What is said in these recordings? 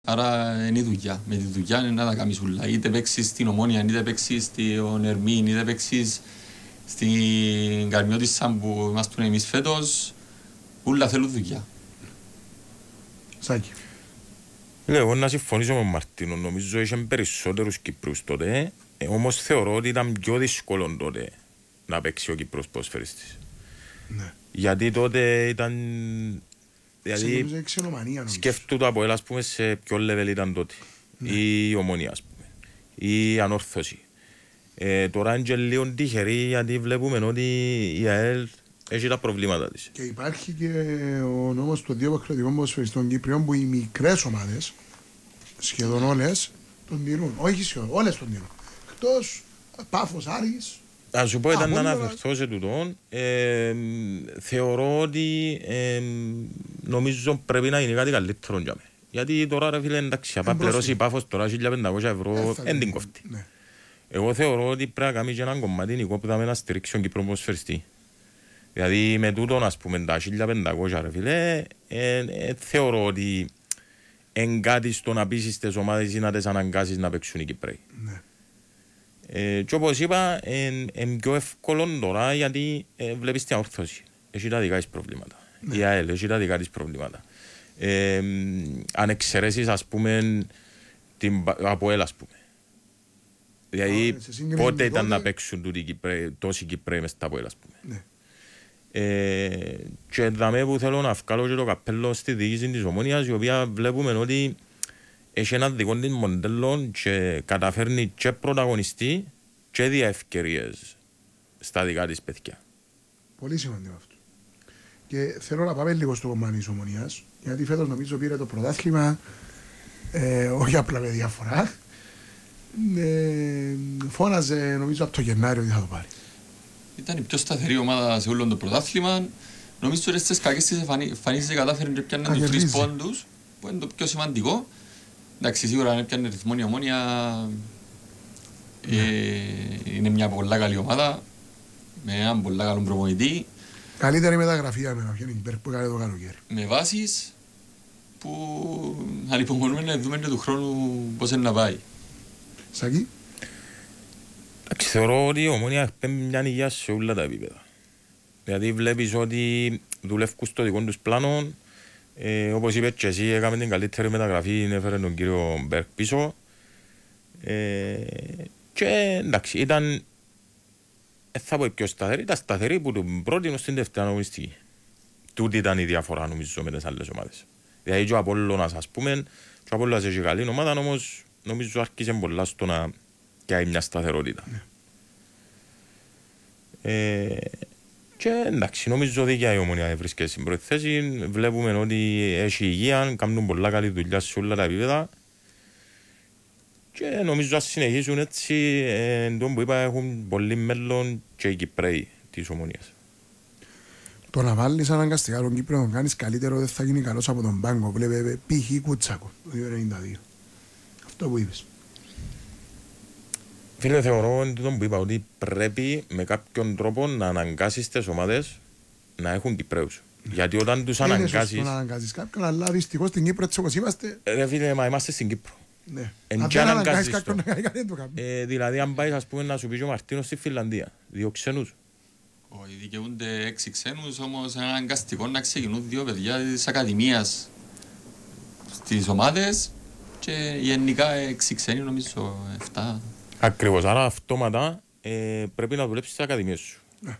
Άρα είναι η δουλειά. Με τη δουλειά είναι να τα κάνεις ούλα. Είτε παίξεις στην Ομόνια, είτε παίξεις στον Ερμήν, είτε παίξεις στην Καρμιώτισσα που είμαστε εμείς φέτος. Ούλα θέλουν δουλειά. Σάκη. Εγώ να συμφωνήσω με τον Μαρτίνο. Νομίζω είχε περισσότερους Κύπρους τότε. Όμως θεωρώ ότι ήταν πιο δύσκολο τότε να παίξει ο Κύπρος ποδοσφαιριστής. Ναι. Γιατί τότε ήταν. Δηλαδή, σκέφτου το από ας πούμε σε ποιο level ήταν τότε. Ναι. Η Ομόνια, ας πούμε. Η Ανόρθωση. Τώρα είναι και λίγο τυχερή γιατί βλέπουμε ότι η ΑΕΛ έχει τα προβλήματα της. Και υπάρχει και ο νόμος των δύο υποχρεωτικών ποδοσφαιριστών Κύπριων που οι μικρές ομάδες, σχεδόν όλες, τον τηρούν. Όχι σχεδόν, όλες τον τηρούν. Εκτός Πάφος, Άρης. Ας σου πω, ήταν να αναφερθώ σε τούτον. Θεωρώ ότι νομίζω πρέπει να γίνει κάτι καλύτερο για μένα. Γιατί τώρα ρε φίλε, εντάξει, αν πληρώσει η Πάφος τώρα 1.500 ευρώ, δεν την κόφτει. Ναι. Εγώ θεωρώ ότι πρέπει να κάνει και έναν κομμάτι νοικόπεδα να στηρίξει τον Κύπρο ποδοσφαιριστή. Δηλαδή με τούτον, ας πούμε, τα 1.500 ρε φίλε, θεωρώ ότι είναι κάτι στο να πείσεις τις ομάδες ή να τις αναγκάσεις να παίξουν οι Κυπρέοι. Ναι. Και όπως είπα, είναι πιο εύκολο τώρα γιατί βλέπεις την Ανόρθωση. Έχει τα δικά της προβλήματα. Ναι. Η ΑΕΛ έχει τα δικά της προβλήματα. Αν εξαιρέσεις, ας πούμε, την ΑΠΟΕΛ, ας πούμε. Δηλαδή, πότε ήταν να παίξουν τόσοι Κυπρέοι μες στα ΑΠΟΕΛ, ας πούμε. Ναι. Και δαμέ που θέλω να βγάλω και το καπέλο στη διοίκηση της Ομόνιας, η οποία βλέπουμε ότι έχει ένα δικό της μοντέλο και καταφέρνει και πρωταγωνιστή και δια ευκαιρίες στα δικά της παιδιά. Πολύ σημαντικό αυτό. Και θέλω να πάμε λίγο στο κομμάτι της Ομονίας, γιατί φέτος νομίζω πήρε το πρωτάθλημα, όχι απλά με διαφορά. Φώναζε νομίζω από το Γενάριο ότι θα το πάρει. Ήταν η πιο σταθερή ομάδα σε όλο το πρωτάθλημα. Νομίζω ότι στις κακές της εμφανίσεις κατάφερε και πιάνε τους 3 πόντους, που είναι το πιο σημαντικό. Εντάξει, σίγουρα αν έπιανε ρυθμό η Ομόνια, είναι μια πολλά καλή ομάδα, με έναν πολλά καλό προπονητή. Καλύτερη μεταγραφή που έκανε το καλοκαίρι. Με βάσεις που ανυπομονούμε να δούμε του χρόνου πώς είναι να πάει. Σάκη. Θεωρώ ότι η Ομόνια έχει μια υγεία σε όλα τα επίπεδα. Δηλαδή βλέπεις ότι δουλεύουν στο δικό τους πλάνο. Όπως είπες και εσύ, έκαμε την καλύτερη μεταγραφή, έφερε τον κύριο Μπέρκ πίσω. Και εντάξει, ήταν, θα πω πιο σταθερή, ήταν σταθερή που τον πρώτη στην δεύτερη αγωνιστική. Τούτη ήταν η διαφορά νομίζω με τις άλλες ομάδες. Δηλαδή και ο Απόλλωνας, ας πούμε, και ο Απόλλωνας έχει καλή ομάδα, όμως νομίζω άρχισε πολλά στο να κάνει μια σταθερότητα. Και εντάξει, νομίζω ότι η Ομόνια βρίσκεται στην πρώτη θέση. Βλέπουμε ότι έχει υγεία, κάνουν πολλά καλή δουλειά σε όλα τα επίπεδα. Και νομίζω ότι συνεχίσουν έτσι, εντός που είπα, έχουν πολύ μέλλον και οι Κυπρέοι της Ομόνιας. Το να βάλεις αναγκαστικά τον Κύπρο να τον κάνεις καλύτερο δεν θα γίνει καλός από τον πάγκο. Βλέπε π.χ. Κούτσακο, το 2.92. Αυτό που είπες. Φίλε, θεωρώ που είπα ότι πρέπει με κάποιον τρόπο να αναγκάσεις τις ομάδες να έχουν Κυπρέους. Γιατί όταν τους αναγκάσεις... Είναι σωστό να αναγκάσεις κάποιον, αλλά δυστυχώς στην Κύπρο έτσι όπως είμαστε... Φίλε, μα είμαστε στην Κύπρο. Ναι. Αν δεν αναγκάσεις κάποιον να κάνει κάτι, δεν το κάνει. Δηλαδή αν πάει, ας πούμε, να σου πει ο Μαρτίνος στη Φιλανδία, 2 ξένους. Όχι, δικαιούνται 6 ξένους, όμως είναι αναγκαστικό να ξεκινούν 2 παιδιά της Ακαδημίας στις ομάδες και γενικά 6 ξένοι, νομίζω 7. Ακριβώς, άρα αυτόματα πρέπει να δουλέψεις στις ακαδημίες σου.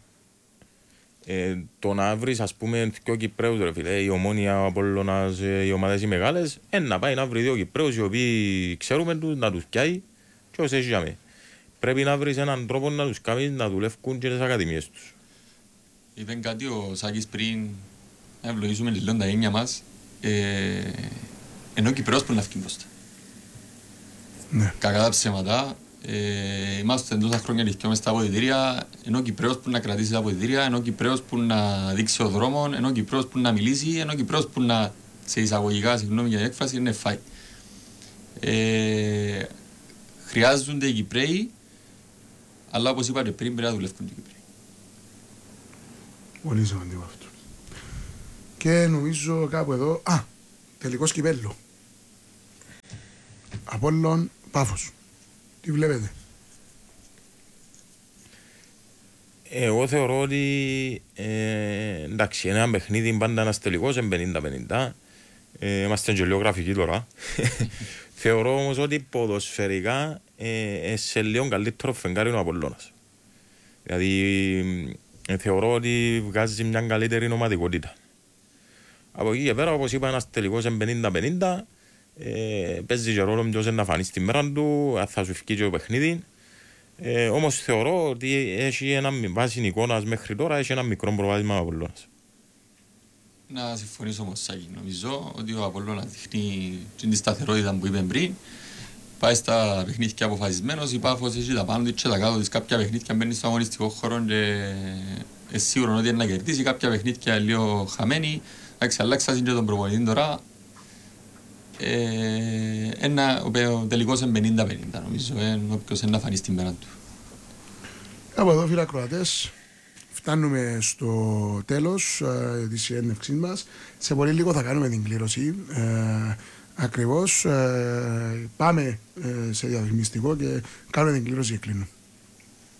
Το να βρεις, ας πούμε, 2 Κυπρέους, ρε φίλε, η Ομόνια, ο Απόλλωνας, οι ομάδες οι μεγάλες, να πάει να βρει 2 Κυπρέους οι οποίοι ξέρουμε τους, να τους πιάει και όσοι έχει για μέ. Πρέπει να βρεις έναν τρόπο να τους κάνεις να δουλεύουν και τις ακαδημίες τους. Είπε κάτι ο Σάκης πριν, να ευλογήσουμε λίγο τα έννοια μας, ενώ ο Κυπρέος που να φύγει μπροστά. Κακά τα ψέματα. Είμαστε τόσα χρόνια λυκιό μες στα αποδυτήρια, ενώ ο Κυπρέος που να κρατήσει τα αποδυτήρια, ενώ ο Κυπρέος που να δείξει ο δρόμο, ενώ ο Κυπρέος που να μιλήσει, ενώ ο Κυπρέος που να, σε εισαγωγικά, συγγνώμη για την έκφραση, είναι φάει. Χρειάζονται οι Κυπρέοι, αλλά όπως είπατε πριν πρέπει να δουλεύουν οι Κυπρέοι. Πολύ σημαντικό αυτό. Και νομίζω κάπου εδώ, τελικός κυπέλλου. Απόλλων Πάφος. Τι βλέπετε? Εγώ θεωρώ ότι εντάξει, ένα παιχνίδι πάντα ένας τελικός είναι 50-50. Είμαστε και λίγο γραφικοί τώρα. Θεωρώ όμως ότι ποδοσφαιρικά σε λίγο καλύτερο φεγγάρι είναι ο Απολλώνας. Δηλαδή θεωρώ ότι βγάζει μια καλύτερη ομαδικότητα. Από εκεί και πέρα, όπως είπα, ένας τελικός είναι 50-50. Παίζει και ρόλο ποιος να φανεί στη μέρα του, αν θα σου φύγει και το παιχνίδι. Όμως θεωρώ ότι έχει ένα βάση εικόνας μέχρι τώρα, έχει ένα μικρό προβάδισμα ο Απολλώνας. Να συμφωνήσω όμως, Σάκη. Νομίζω ότι ο Απολλώνας δείχνει την σταθερότητα που είπε πριν. Πάει στα παιχνίδια αποφασισμένος, η Πάφος έχει τα πάνω της και τα κάτω της. Κάποια παιχνίδια μπαίνει στο αγωνιστικό χώρο και σίγουρο ότι είναι να κερδίσει. Κάποια παιχνίδια λίγο χαμένη. Εντάξει, αλλάξασαν και τον προπονητή τώρα. Ο τελικός είναι 50-50 νομίζω, όποιος είναι να φανεί στην μέρα του. Από εδώ, φίλοι ακροατές, φτάνουμε στο τέλος της συνέντευξής μας. Σε πολύ λίγο θα κάνουμε την κλήρωση. Ακριβώς πάμε σε διαφημιστικό και κάνουμε την κλήρωση και κλείνουμε.